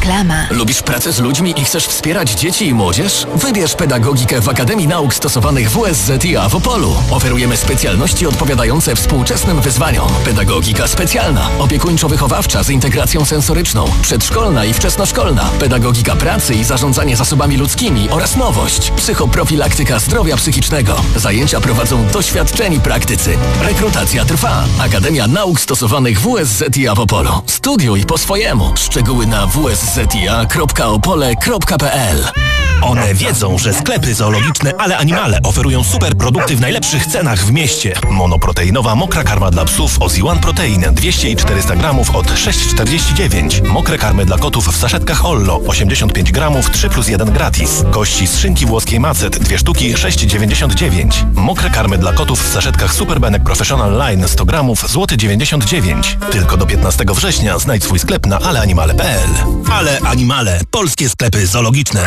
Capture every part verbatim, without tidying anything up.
Reklama. Lubisz pracę z ludźmi i chcesz wspierać dzieci i młodzież? Wybierz pedagogikę w Akademii Nauk Stosowanych W S Z I A w Opolu. Oferujemy specjalności odpowiadające współczesnym wyzwaniom. Pedagogika specjalna, opiekuńczo-wychowawcza z integracją sensoryczną, przedszkolna i wczesnoszkolna, pedagogika pracy i zarządzanie zasobami ludzkimi oraz nowość, psychoprofilaktyka zdrowia psychicznego. Zajęcia prowadzą doświadczeni praktycy. Rekrutacja trwa. Akademia Nauk Stosowanych W S Z I A w Opolu. Studiuj po swojemu. Szczegóły na w s z i a kropka opole kropka p l. One wiedzą, że sklepy zoologiczne Ale Animale oferują super produkty w najlepszych cenach w mieście. Monoproteinowa mokra karma dla psów Ozzy One Protein dwieście i czterysta gramów od sześć czterdzieści dziewięć. Mokre karmy dla kotów w saszetkach Ollo osiemdziesiąt pięć gramów trzy plus jeden gratis. Kości z szynki włoskiej Macet dwie sztuki sześć dziewięćdziesiąt dziewięć. Mokre karmy dla kotów w saszetkach Superbenek Professional Line sto gramów złoty dziewięćdziesiąt dziewięć. Tylko do piętnastego września znajdź swój sklep na ale animale kropka p l. Ale Animale, polskie sklepy zoologiczne.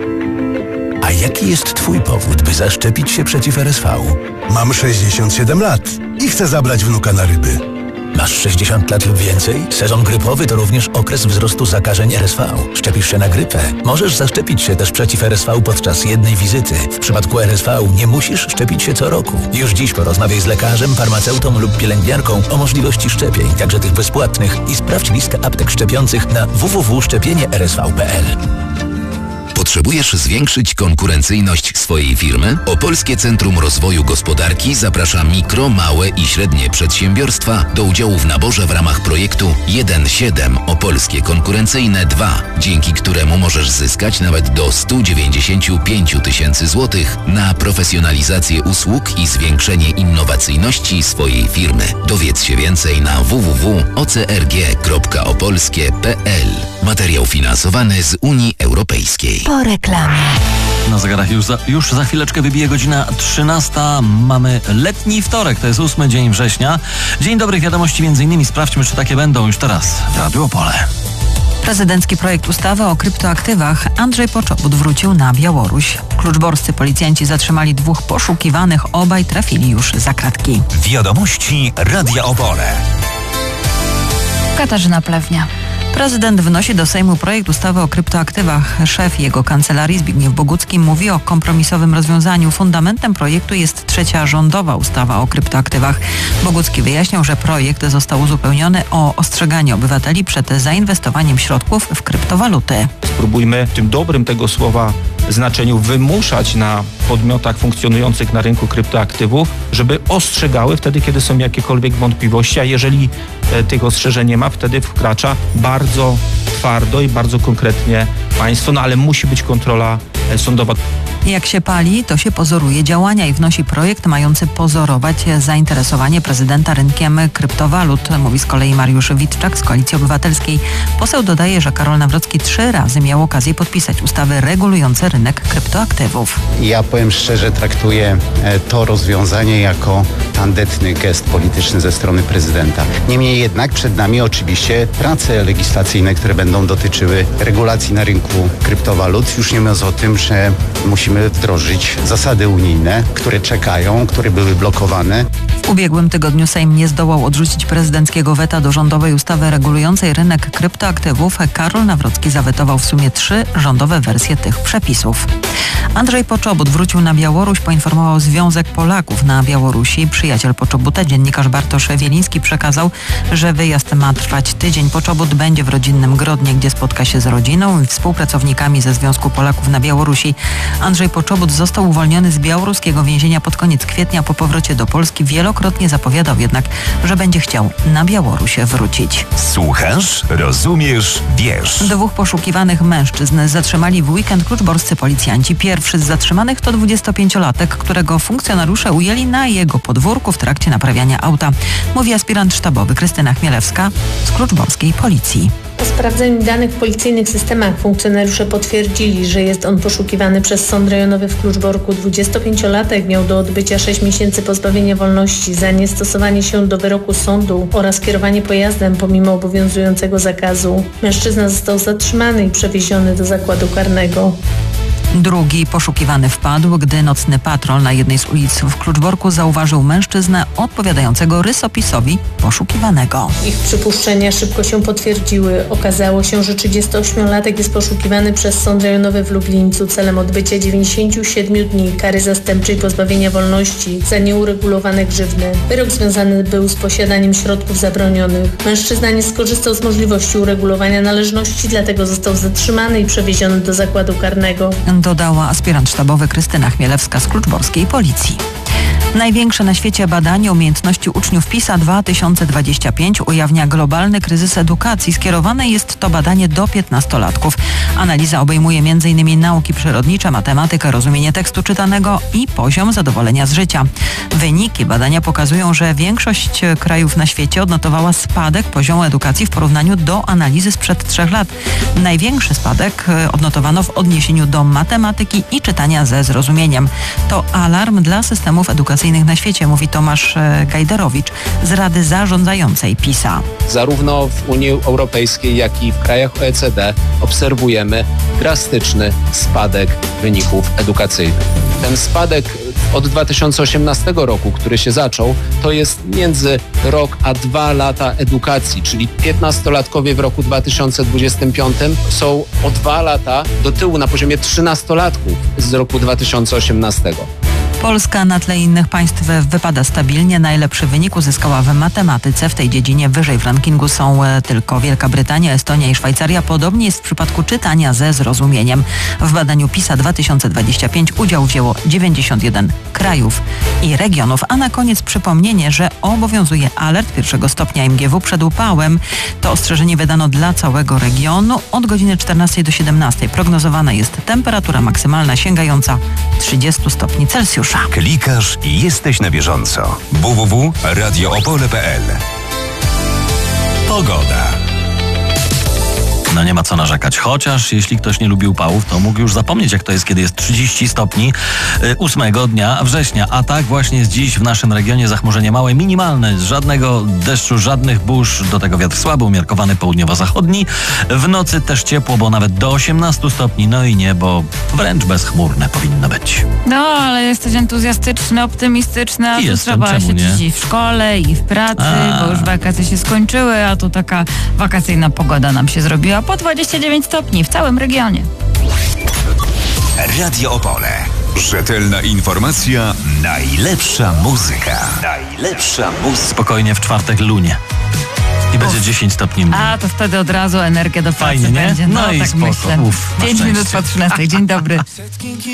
A jaki jest twój powód, by zaszczepić się przeciw R S V? Mam sześćdziesiąt siedem lat i chcę zabrać wnuka na ryby. Masz sześćdziesiąt lat lub więcej? Sezon grypowy to również okres wzrostu zakażeń R S V. Szczepisz się na grypę? Możesz zaszczepić się też przeciw R S V podczas jednej wizyty. W przypadku R S V nie musisz szczepić się co roku. Już dziś porozmawiaj z lekarzem, farmaceutą lub pielęgniarką o możliwości szczepień, także tych bezpłatnych, i sprawdź listę aptek szczepiących na w w w kropka szczepienie r s v kropka p l. Potrzebujesz zwiększyć konkurencyjność swojej firmy? Opolskie Centrum Rozwoju Gospodarki zaprasza mikro, małe i średnie przedsiębiorstwa do udziału w naborze w ramach projektu jeden siedem Opolskie Konkurencyjne dwa, dzięki któremu możesz zyskać nawet do sto dziewięćdziesiąt pięć tysięcy złotych na profesjonalizację usług i zwiększenie innowacyjności swojej firmy. Dowiedz się więcej na w w w kropka o c r g kropka opolskie kropka p l. Materiał finansowany z Unii Europejskiej. Po reklamie. Na zegarach już za, już za chwileczkę wybije godzina trzynasta. Mamy letni wtorek, to jest ósmy dzień września. Dzień dobrych wiadomości, między innymi sprawdźmy, czy takie będą już teraz w Radiu Opole. Prezydencki projekt ustawy o kryptoaktywach Andrzej Poczobut wrócił na Białoruś. Kluczborscy policjanci zatrzymali dwóch poszukiwanych, obaj trafili już za kratki. Wiadomości Radia Opole. Katarzyna Plewnia. Prezydent wnosi do Sejmu projekt ustawy o kryptoaktywach. Szef jego kancelarii Zbigniew Bogucki mówi o kompromisowym rozwiązaniu. Fundamentem projektu jest trzecia rządowa ustawa o kryptoaktywach. Bogucki wyjaśniał, że projekt został uzupełniony o ostrzeganie obywateli przed zainwestowaniem środków w kryptowaluty. Spróbujmy w tym dobrym tego słowa znaczeniu wymuszać na podmiotach funkcjonujących na rynku kryptoaktywów, żeby ostrzegały wtedy, kiedy są jakiekolwiek wątpliwości, a jeżeli e, tych ostrzeżeń nie ma, wtedy wkracza bardzo twardo i bardzo konkretnie państwo, no ale musi być kontrola e, sądowa. Jak się pali, to się pozoruje działania i wnosi projekt mający pozorować zainteresowanie prezydenta rynkiem kryptowalut, mówi z kolei Mariusz Witczak z Koalicji Obywatelskiej. Poseł dodaje, że Karol Nawrocki trzy razy miał okazję podpisać ustawy regulujące rynek kryptoaktywów. Ja powiem szczerze, traktuję to rozwiązanie jako tandetny gest polityczny ze strony prezydenta. Niemniej jednak przed nami oczywiście prace legislacyjne, które będą dotyczyły regulacji na rynku kryptowalut. Już nie mówiąc o tym, że musimy wdrożyć zasady unijne, które czekają, które były blokowane. W ubiegłym tygodniu Sejm nie zdołał odrzucić prezydenckiego weta do rządowej ustawy regulującej rynek kryptoaktywów. Karol Nawrocki zawetował w sumie trzy rządowe wersje tych przepisów. Andrzej Poczobut wrócił na Białoruś, poinformował Związek Polaków na Białorusi. Przyjaciel Poczobuta, dziennikarz Bartosz Wieliński, przekazał, że wyjazd ma trwać tydzień. Poczobut będzie w rodzinnym Grodnie, gdzie spotka się z rodziną i współpracownikami ze Związku Polaków na Białorusi. Andrzej Poczobut został uwolniony z białoruskiego więzienia pod koniec kwietnia. Po powrocie do Polski wielokrotnie zapowiadał jednak, że będzie chciał na Białoruś wrócić. Słuchasz, rozumiesz, wiesz. Dwóch poszukiwanych mężczyzn zatrzymali w weekend kluczborscy policjanci. Pierwszy z zatrzymanych to dwudziestopięciolatek, którego funkcjonariusze ujęli na jego podwórku w trakcie naprawiania auta. Mówi aspirant sztabowy Krystyna Chmielewska z kluczborskiej policji. Po sprawdzeniu danych w policyjnych systemach funkcjonariusze potwierdzili, że jest on poszukiwany przez Sąd Rejonowy w Kluczborku. dwudziestopięciolatek miał do odbycia sześć miesięcy pozbawienia wolności za niestosowanie się do wyroku sądu oraz kierowanie pojazdem pomimo obowiązującego zakazu. Mężczyzna został zatrzymany i przewieziony do zakładu karnego. Drugi poszukiwany wpadł, gdy nocny patrol na jednej z ulic w Kluczborku zauważył mężczyznę odpowiadającego rysopisowi poszukiwanego. Ich przypuszczenia szybko się potwierdziły. Okazało się, że trzydziestoośmiolatek jest poszukiwany przez Sąd Rejonowy w Lublińcu celem odbycia dziewięćdziesięciu siedmiu dni kary zastępczej pozbawienia wolności za nieuregulowane grzywny. Wyrok związany był z posiadaniem środków zabronionych. Mężczyzna nie skorzystał z możliwości uregulowania należności, dlatego został zatrzymany i przewieziony do zakładu karnego. Dodała aspirant sztabowy Krystyna Chmielewska z kluczborskiej policji. Największe na świecie badanie umiejętności uczniów PISA dwa tysiące dwadzieścia pięć ujawnia globalny kryzys edukacji. Skierowane jest to badanie do piętnastolatków. Analiza obejmuje m in nauki przyrodnicze, matematykę, rozumienie tekstu czytanego i poziom zadowolenia z życia. Wyniki badania pokazują, że większość krajów na świecie odnotowała spadek poziomu edukacji w porównaniu do analizy sprzed trzech lat. Największy spadek odnotowano w odniesieniu do matematyki i czytania ze zrozumieniem. To alarm dla systemów edukacyjnych na świecie, mówi Tomasz Gajderowicz z Rady Zarządzającej PISA. Zarówno w Unii Europejskiej, jak i w krajach O E C D obserwujemy drastyczny spadek wyników edukacyjnych. Ten spadek od dwa tysiące osiemnastego roku, który się zaczął, to jest między rok a dwa lata edukacji, czyli piętnastolatkowie w roku dwa tysiące dwudziestym piątym są o dwa lata do tyłu na poziomie trzynastolatków z roku dwa tysiące osiemnastego. Polska na tle innych państw wypada stabilnie. Najlepszy wynik uzyskała w matematyce. W tej dziedzinie wyżej w rankingu są tylko Wielka Brytania, Estonia i Szwajcaria. Podobnie jest w przypadku czytania ze zrozumieniem. W badaniu PISA dwa tysiące dwadzieścia pięć udział wzięło dziewięćdziesiąt jeden krajów i regionów. A na koniec przypomnienie, że obowiązuje alert pierwszego stopnia M G W przed upałem. To ostrzeżenie wydano dla całego regionu. Od godziny czternastej do siedemnastej prognozowana jest temperatura maksymalna sięgająca trzydziestu stopni Celsjusza. Klikasz i jesteś na bieżąco. w w w kropka radio opole kropka p l. Pogoda. No nie ma co narzekać, chociaż jeśli ktoś nie lubi upałów, to mógł już zapomnieć, jak to jest, kiedy jest trzydzieści stopni ósmego dnia września. A tak właśnie jest dziś w naszym regionie zachmurzenie małe, minimalne, żadnego deszczu, żadnych burz, do tego wiatr słaby, umiarkowany południowo-zachodni. W nocy też ciepło, bo nawet do osiemnastu stopni, no i niebo wręcz bezchmurne powinno być. No, ale jesteś entuzjastyczny, optymistyczny, a I tu jestem, trzeba czemu siedzieć nie? i w szkole, i w pracy, A. bo już wakacje się skończyły, a tu taka wakacyjna pogoda nam się zrobiła. Po dwadzieścia dziewięć stopni w całym regionie. Radio Opole. Rzetelna informacja, najlepsza muzyka. Najlepsza muzyka. Spokojnie w czwartek lunie. I będzie dziesięć stopni mniej. A, to wtedy od razu energia do pracy Fajnie, nie? będzie. No, No i tak spoko. myślę. Uf, na pięć minut szczęście. po trzynastej. Dzień dobry.